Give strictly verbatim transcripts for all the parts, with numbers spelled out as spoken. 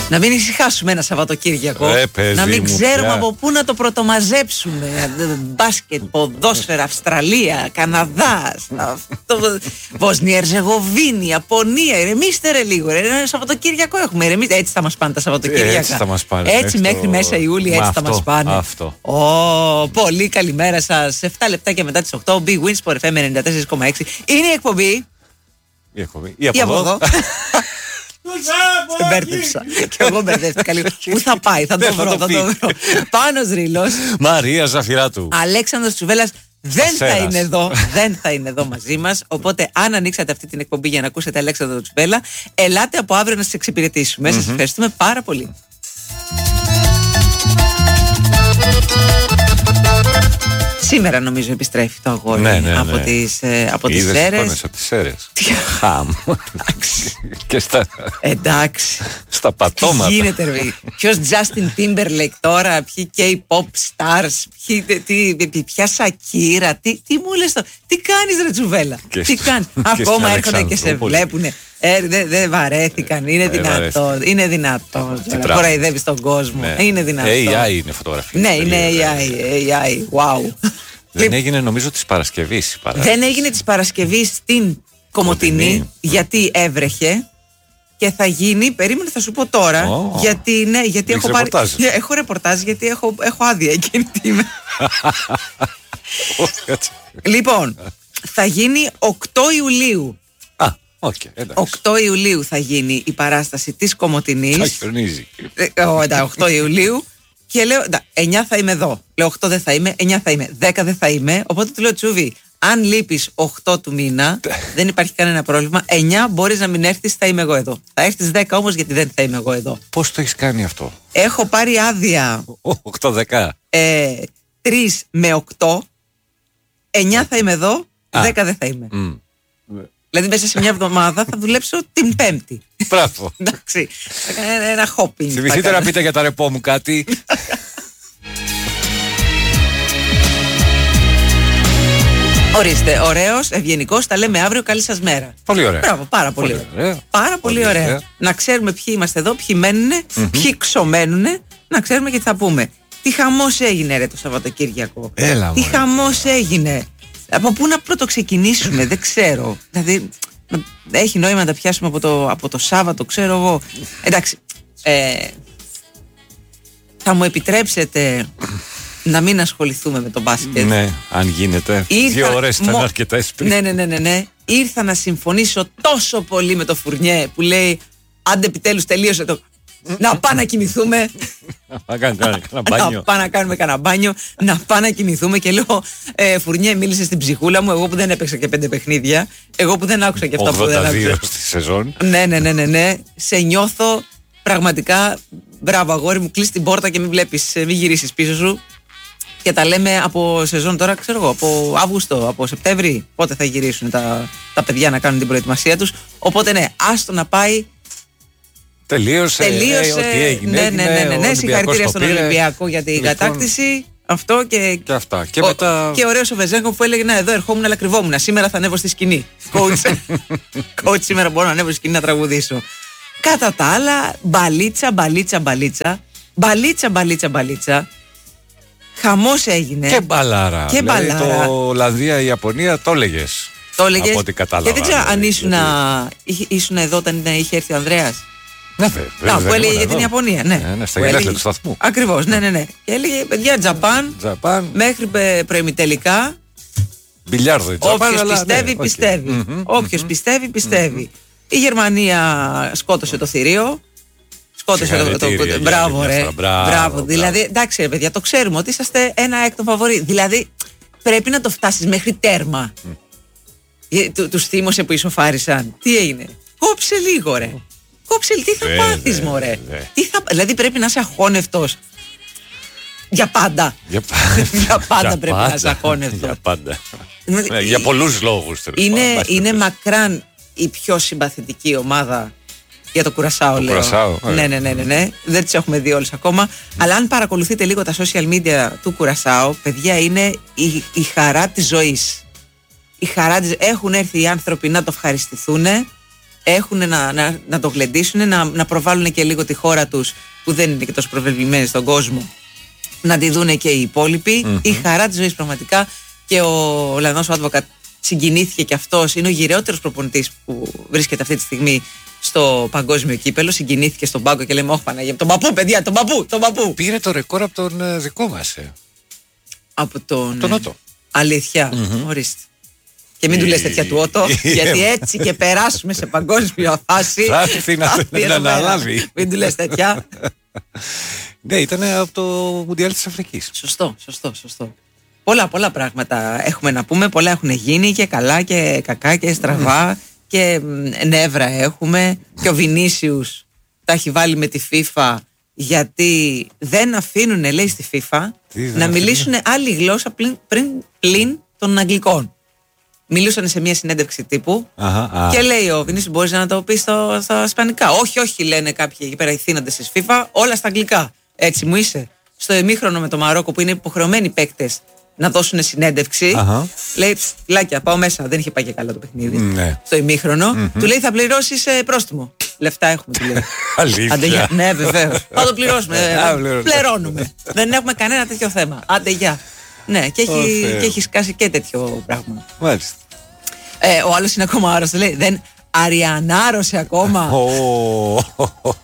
Να μην ησυχάσουμε ένα Σαββατοκύριακο. Ε, παιδί να μην μου, ξέρουμε πια. από πού να το πρωτομαζέψουμε. Μπάσκετ, ποδόσφαιρα, Αυστραλία, Καναδάς, Βοσνία, Ερζεγοβίνη, Ιαπωνία. Ηρεμήστε ρε λίγο. Ρε. Ένα Σαββατοκύριακο έχουμε. Ηρεμήστε. Έτσι θα μας πάνε τα Σαββατοκύριακα. Έτσι θα μας πάνε. Έτσι μέχρι το... μέσα Ιούλη, έτσι αυτό, θα μας πάνε. Αυτό. Oh, πολύ καλημέρα σας. επτά λεπτά και μετά τις οκτώ. Big Wins for εφ εμ ενενήντα τέσσερα κόμμα έξι. Είναι η εκπομπή. Η εκπομπή. Ή από, από εδώ. εδώ. Σε μπέρδεψα. Και εγώ μπερδεύτηκα λίγο. Πού θα πάει, θα το βρω, θα το βρω. Πάνος Ρήλος. Μαρία Ζαφυράτου. Αλέξανδρος Τσουβέλλας δεν θα Ασέρας. είναι εδώ. Δεν θα είναι εδώ μαζί μας. Οπότε, αν ανοίξατε αυτή την εκπομπή για να ακούσετε Αλέξανδρο Τσουβέλλα, ελάτε από αύριο να σας εξυπηρετήσουμε. Σας ευχαριστούμε πάρα πολύ. Σήμερα νομίζω επιστρέφει το αγόρι Ναι, ναι, ναι. από τις, ε, από τις Είδες Σέρρες. εικόνες από τις Σέρρες. Χαμ. Και στα, Εντάξει. στα Τι πατώματα. γίνεται ρε. Ποιος Justin Timberlake τώρα, ποιοι K-pop stars, ποιοι, τι, τι, ποια Σακύρα, τι, τι μου λες τώρα, τι κάνεις ρε Τσουβέλλα, Και τι στο- κάνεις, και ακόμα στην έρχονται και σε Αλεξανδρούπολη. βλέπουνε, ε, δεν δε βαρέθηκαν, είναι δυνατό, είναι δυνατό, πράγμα. κοροϊδεύεις τον κόσμο, Ναι. είναι δυνατό. έι άι είναι φωτογραφία. Ναι, είναι έι άι, έι άι, wow. Δεν έγινε νομίζω της Παρασκευής. η παράσταση. Δεν έγινε της Παρασκευής στην Κομοτηνή, Κομοτηνή. γιατί έβρεχε και θα γίνει, περίμενε θα σου πω τώρα, Ω. γιατί, ναι, γιατί Έχεις έχω πάρει, ρεπορτάζ. έχω ρεπορτάζ γιατί έχω, έχω άδεια εκείνη τη ημέρα. Όχι, κάτσε. Λοιπόν, θα γίνει οκτώ Ιουλίου. Α, οκ, εντάξει. οκτώ Ιουλίου θα γίνει η παράσταση της Θα Κομοτηνής. χιονίζει. Ε, ω, εντάξει, οκτώ Ιουλίου. Και λέω, εντά, εννιά θα είμαι εδώ. Λέω οκτώ δεν θα είμαι, εννιά θα είμαι, δέκα δεν θα είμαι. Οπότε του λέω Τσούβι, αν λείπεις οκτώ του μήνα, δεν υπάρχει κανένα πρόβλημα. εννιά μπορείς να μην έρθεις, θα είμαι εγώ εδώ. Θα έρθεις δέκα όμως γιατί δεν θα είμαι εγώ εδώ. Πώς το έχεις κάνει αυτό? Έχω πάρει άδεια οκτώ δέκα. ε, τρεις με οκτώ, εννιά θα είμαι εδώ, Α. δέκα δεν θα είμαι. Δηλαδή μέσα σε μια εβδομάδα θα δουλέψω την Πέμπτη. Μπράβο. Εντάξει, θα κάνω ένα- ένα hopping. θα Θυμηθείτε κάνω. να πείτε για τα ρεπό μου κάτι. Ορίστε, ωραίος, ευγενικός, τα λέμε αύριο, καλή σας μέρα. Πολύ ωραία. Μπράβο, πάρα πολύ, Πολύ ωραία. ωραία. Πάρα πολύ, Πολύ ωραία. ωραία. Να ξέρουμε ποιοι είμαστε εδώ, ποιοι μένουνε, ποιοι ξομένουνε, να ξέρουμε και τι θα πούμε. Τι χαμός έγινε ρε το Σαββατοκύριακο. Έλα, Τι μωρέ. χαμός έγινε. Από πού να πρωτοξεκινήσουμε, δεν ξέρω. Δηλαδή, να- έχει νόημα να τα πιάσουμε από το, από το Σάββατο, ξέρω εγώ. Εντάξει, ε, θα μου επιτρέψετε να μην ασχοληθούμε με το μπάσκετ. Ναι, αν γίνεται. Ήρθα- Δύο ώρες ήταν μο- αρκετές πριν. Ναι, ναι, ναι, ναι, ναι. Ήρθα να συμφωνήσω τόσο πολύ με το Φουρνιέ που λέει άντε επιτέλους τελείωσε το. Να πάμε να κοιμηθούμε. Να κάνει ένα Να μπάνιο. πάμε να κάνουμε κανένα μπάνιο. Να πάμε να κοιμηθούμε. Και λέω ε, Φουρνιέ, μίλησε στην ψυχούλα μου. Εγώ που δεν έπαιξα και πέντε παιχνίδια. Εγώ που δεν άκουσα και αυτά που δεν ογδόντα δύο άκουσα. στη σεζόν. Ναι, ναι, ναι, ναι, ναι. Σε νιώθω πραγματικά. Μπράβο, αγόρι μου, κλείσει την πόρτα και μην βλέπεις, μην γυρίσεις πίσω σου. Και τα λέμε από σεζόν τώρα, ξέρω εγώ, από Αύγουστο, από Σεπτέμβρη. Πότε θα γυρίσουν τα, τα παιδιά να κάνουν την προετοιμασία τους. Οπότε ναι, άστο να πάει. Τελείωσε. Τελείωσε. ε, Ό,τι έγινε. ναι, ναι, ναι, ναι, ναι. ο Ολυμπιακός Συγχαρητήρια το στον πήρε. Ολυμπιακό για την Λοιπόν, κατάκτηση. Αυτό και. Και αυτά. Και ο- μετά. Και ωραίος ο Βεζέγκο που έλεγε: Να, εδώ ερχόμουν, αλλά κρυβόμουν. Σήμερα θα ανέβω στη σκηνή. Coach, coach, σήμερα μπορώ να ανέβω στη σκηνή να τραγουδήσω. Κατά τα άλλα, μπαλίτσα, μπαλίτσα, μπαλίτσα. Μπαλίτσα, μπαλίτσα, μπαλίτσα. Χαμός έγινε. Και μπαλάρα. Και Δηλαδή, μπαλάρα. το Ολλανδία-Ιαπωνία το έλεγε. Το έλεγες. Από ό,τι κατάλαβα. Και δεν ξέρω αν δηλαδή, ήσουν, γιατί- ήσουν εδώ όταν είχε έρθει ο Ανδρέας. Ναι, βέβαια, Α, δεν που έλεγε ήμουν για την εδώ. Ιαπωνία. Ναι, Ναι, ναι, στα Που γενέθλια έλεγε- του σταθμού. Ακριβώς, ναι, ναι, ναι. Και έλεγε παιδιά Τζαπάν Τζαπάν, μέχρι πε- προημιτελικά. μπιλιάρδο η Τζαπάν. Όποιος αλλά, πιστεύει, ναι, οκ. πιστεύει. Μμμ, Όποιος πιστεύει, πιστεύει. Η Γερμανία σκότωσε το θηρίο. Σκότωσε το. το, Συγχαρητήρια το για μπράβο, άλλη μια ρε. φορά. Μπράβο, Μπράβο. μπράβο. Δηλαδή, εντάξει, ρε παιδιά, το ξέρουμε ότι είσαστε ένα έκτο φαβορί. Δηλαδή, πρέπει να το φτάσεις μέχρι τέρμα. Mm. Του, τους θύμωσε που ισοφάρισαν. Τι έγινε. Κόψε λίγο, ρε. Κόψε λίγο. Τι θα Βέβαια, πάθεις, μωρέ. βέβαια. Τι θα... Δηλαδή, πρέπει να είσαι αχώνευτος. Για πάντα. Για πάντα. Για πάντα Για πρέπει να πάντα. είσαι αχώνευτος. Για πάντα. Είναι- Ναι, Για πολλούς λόγους. τέλος Είναι, πάντων. είναι μακράν η πιο συμπαθητική ομάδα για το Κουρασάο, Το λέω. Κουρασάο, ωραία. Ναι, ναι, ναι, ναι, ναι. Δεν τις έχουμε δει όλες ακόμα. Αλλά αν παρακολουθείτε λίγο τα social media του Κουρασάο, παιδιά, είναι η, η χαρά της ζωής. Η χαρά της... Έχουν έρθει οι άνθρωποι να το ευχαριστηθούν. Ε, έχουν να, να, να το γλεντήσουν, να, να προβάλλουν και λίγο τη χώρα τους που δεν είναι και τόσο προβεβλημένη στον κόσμο, να τη δούνε και οι υπόλοιποι. Mm-hmm. Η χαρά της ζωής πραγματικά. Και ο Ολλανδός ο Advocat συγκινήθηκε και αυτός. Είναι ο γυραιότερος προπονητής που βρίσκεται αυτή τη στιγμή στο παγκόσμιο κύπελο. Συγκινήθηκε στον πάγκο και λέμε: όχι Παναγία, τον παππού, παιδιά, τον παππού, τον παππού. Πήρε το ρεκόρ από τον ε, δικό μας. Ε. Από τον. Τον Ότο. Αλήθεια, mm-hmm. ορίστε. Και μην του λες τέτοια του Ότο, γιατί έτσι και περάσουμε σε παγκόσμια φάση. Θα έρθει να αναλάβει. Μην του λες τέτοια. Ναι, ήταν από το Μουντιάλ της Αφρικής. Σωστό, σωστό, σωστό. Πολλά, πολλά πράγματα έχουμε να πούμε. Πολλά έχουν γίνει και καλά και κακά και στραβά. Mm. Και νεύρα έχουμε. Και ο Βινίσιους τα έχει βάλει με τη FIFA, γιατί δεν αφήνουν, λέει, στη FIFA να μιλήσουν άλλη γλώσσα πλην, πριν, πλην των Αγγλικών. Μιλούσαν σε μια συνέντευξη τύπου. Αχα, και λέει ο Βινίσιους: μπορείς να το πεις στο, στα ισπανικά? Όχι, όχι, λένε κάποιοι εκεί πέρα οι θύνοντες της FIFA, όλα στα αγγλικά. Έτσι μου είσαι. Στο ημίχρονο με το Μαρόκο, που είναι υποχρεωμένοι παίκτες να δώσουν συνέντευξη, uh-huh. λέει: Λάκια, πάω μέσα. Δεν είχε πάει και καλά το παιχνίδι. Ναι. Στο ημίχρονο, mm-hmm. του λέει: θα πληρώσεις ε, πρόστιμο. Λεφτά έχουμε, του λέει. Αλήθεια. Άντε, για. Ναι, βεβαίως. Θα το πληρώσουμε. ε, πληρώνουμε. Δεν έχουμε κανένα τέτοιο θέμα. Άντε, για. Ναι, και έχει, oh, και έχει σκάσει και τέτοιο πράγμα. Μάλιστα. Ε, ο άλλος είναι ακόμα άρρωστος. Λέει: δεν αριανάρωσε ακόμα. Oh.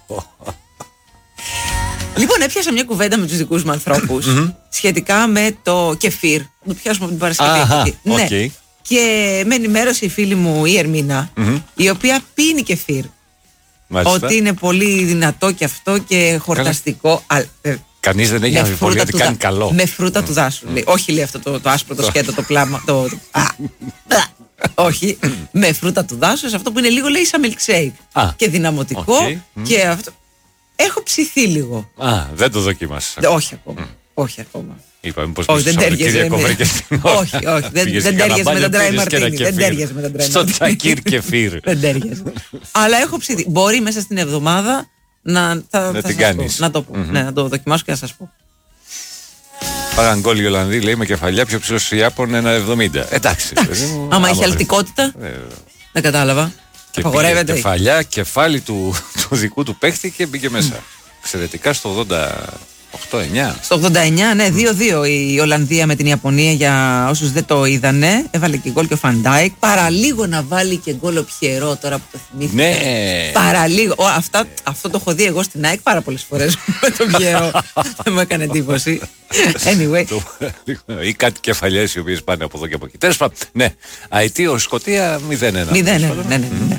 Λοιπόν, έπιασα μια κουβέντα με τους δικούς μου ανθρώπους mm-hmm. σχετικά με το κεφίρ. Να το πιάσουμε από την Παρασκευή. Ναι. Okay. Και με ενημέρωσε η φίλη μου η Ερμίνα, mm-hmm. η οποία πίνει κεφίρ. Μάλιστα. Ότι είναι πολύ δυνατό και αυτό και χορταστικό. Καλά. Ε, Κανείς δεν έχει αμφιβολία ότι κάνει καλό. Με φρούτα mm. του δάσου. Mm. Όχι, λέει αυτό το, το άσπρο, το σκέτο, το πλάμα. Το, το, α, όχι, με φρούτα του δάσου, αυτό που είναι λίγο, λέει, σαν milkshake. Ah. Και δυναμωτικό. Okay. Και αυτό. Έχω ψηθεί λίγο. Α, δεν το δοκίμασα. Όχι ακόμα. Mm. Όχι ακόμα. Είπαμε πως όχι, δεν τέριαζε με... όχι, όχι, δεν, δεν τέριαζε με τον Dry Martini. Δεν τέριαζε με τον Dry Martini. Στο τσακίρ κεφίρ. Δεν τέριαζε. Αλλά έχω ψηθεί. Μπορεί μέσα στην εβδομάδα να, θα, να θα την κάνεις. Να το πω. Mm-hmm. Ναι, να το δοκιμάσω και να σας πω. Πάγαν γκολ οι Ολλανδοί, λέει, με κεφαλιά πιο ψηλός στους Ιάπων ένα εβδομήντα. Εντάξει. Άμα έχει αλτικότητα, δεν κατάλαβα. Και πήγε κεφαλιά, κεφάλι του, του δικού του παίχτη και μπήκε μέσα. Εξαιρετικά στο ογδόντα οκτώ εννιά. Στο ογδόντα εννιά, ναι, δύο δύο η Ολλανδία με την Ιαπωνία, για όσους δεν το είδανε. Έβαλε και γκολ και ο Φαντάικ. Παραλίγο να βάλει και γκολ ο Πιερό, τώρα που το θυμήθηκα. Ναι. Παραλίγο. Ο, αυτά, αυτό το έχω δει εγώ στην ΑΕΚ πάρα πολλές φορές με τον Πιερό. Δεν μου έκανε εντύπωση. Anyway. Ή κάτι κεφαλιές οι οποίες πάνε από εδώ και από εκεί. Τέλος πάντων, ναι. Αιτίο Σκωτία μηδέν ένα. μηδέν ένα, ναι, ναι, ναι.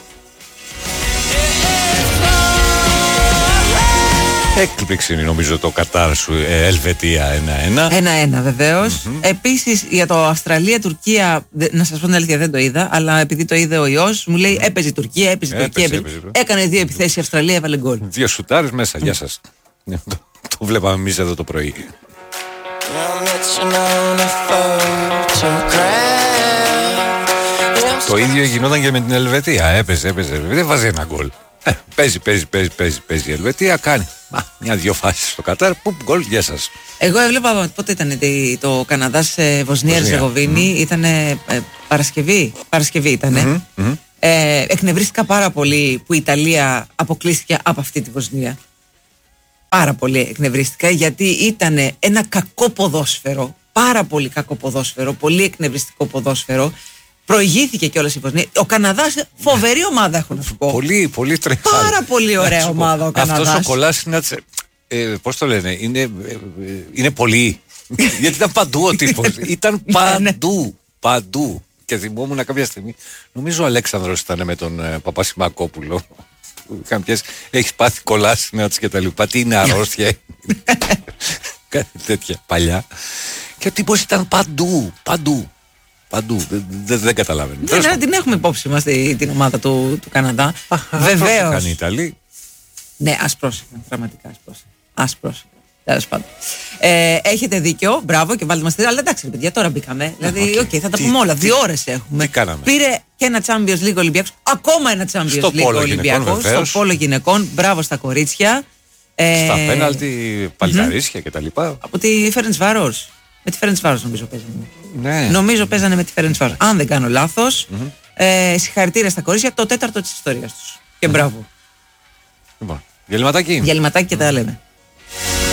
Έκπληξη είναι, νομίζω, το Κατάρ σου, ε, Ελβετία ένα ένα. ένα ένα βεβαίως. Mm-hmm. Επίσης για το Αυστραλία-Τουρκία, να σας πω την αλήθεια, δεν το είδα, αλλά επειδή το είδε ο ιός, μου λέει έπαιζε η Τουρκία, έπαιζε η Τουρκία. Έπαιζε, έπαιζε. Έκανε δύο επιθέσεις η Αυστραλία, έβαλε γκολ. Δύο σουτάρες μέσα, γεια σας. το, το βλέπαμε εμείς εδώ το πρωί. Το ίδιο γινόταν και με την Ελβετία. Έπαιζε, έπαιζε. Δεν βάζει ένα γκολ. Ε, παίζει, παίζει, παίζει, παίζει, παίζει η Ελβετία, κάνει μια-δυο φάσεις στο Κατάρ, πουπ, γκολ, γεια σας. Εγώ έβλεπα, πότε ήταν το Καναδάς Βοσνία Ερζεγοβίνη, mm. ήταν ε, Παρασκευή, Παρασκευή ήταν. Mm-hmm, mm-hmm. Ε, εκνευρίστηκα πάρα πολύ που η Ιταλία αποκλείστηκε από αυτή τη Βοσνία. Πάρα πολύ εκνευρίστηκα, γιατί ήταν ένα κακό ποδόσφαιρο, πάρα πολύ κακό ποδόσφαιρο, πολύ εκνευριστικό ποδόσφαιρο. Προηγήθηκε κιόλας η Βοσνία. Ο Καναδάς, φοβερή ομάδα, έχω να σου πω. Πολύ, πολύ τρεχάλη. Πάρα πολύ ωραία ομάδα ο Καναδάς. Αυτός ο Κολάσινατς, ε, πώς το λένε, είναι, ε, είναι πολύ. Γιατί ήταν παντού ο τύπος. Ήταν παντού, παντού. Και θυμόμουν κάποια στιγμή, νομίζω ο Αλέξανδρος ήταν με τον ε, Παπασημακόπουλο. Είχαν πιάσει, έχεις πάθει Κολάσινατς και τα λοιπά. Τι είναι αρρώστια. Κάτι τέτοια παλιά. Και ο τύπος ήταν παντού, παντού. Παντού, δεν δε, δε καταλαβαίνω. Ναι, ναι, την έχουμε υπόψη μας την ομάδα του, του Καναδά. Βεβαίως. Κάνει οι Ιταλοί. Ναι, ας πρόσεχαν, πραγματικά ας πρόσεχαν. Ας πρόσεχαν. Τέλος πάντων. Ε, έχετε δίκιο, μπράβο και βάλτε μας τη. Αλλά εντάξει, ρε παιδιά, τώρα μπήκαμε. Δηλαδή, οκ, okay, okay, θα τα τι, πούμε όλα. Τι, δύο ώρες έχουμε. Τι κάναμε. Πήρε και ένα Champions League Ολυμπιακός. Ακόμα ένα Champions League Ολυμπιακός. Στο πόλο γυναικών. Μπράβο στα κορίτσια. Στα ε, πέναλτι, παλταρίσια κτλ. Από τη Φερεντσβάρος. Με τη Φερεντσβάρος νομίζω παίζανε. Ναι. Νομίζω παίζανε με τη Φερεντσβάρος. Αν δεν κάνω λάθος. Mm-hmm. Ε, συγχαρητήρια στα κορίτσια, το τέταρτο της ιστορίας τους. Και μπράβο. Λοιπόν, διαλυματάκι. Διαλυματάκι και τα λέμε.